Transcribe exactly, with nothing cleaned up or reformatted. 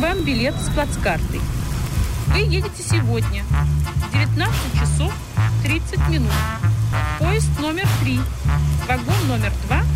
вам билет с плацкартой. Вы едете сегодня в девятнадцать часов тридцать минут. Поезд номер три, вагон номер два